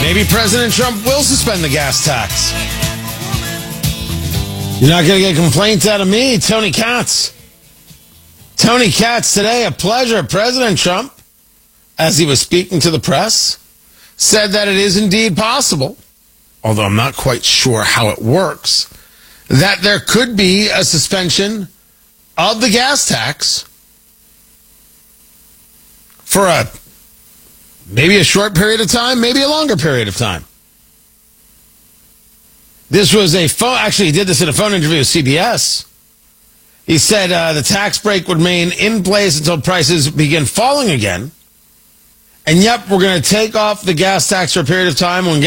Maybe President Trump will suspend the gas tax. You're not going to get complaints out of me, Tony Katz. Tony Katz today, a pleasure. President Trump, as he was speaking to the press, said that it is indeed possible, although I'm not quite sure how it works, that there could be a suspension of the gas tax for maybe a short period of time, maybe a longer period of time. This was actually, he did this in a phone interview with CBS. He said the tax break would remain in place until prices begin falling again. And yep, we're going to take off the gas tax for a period of time when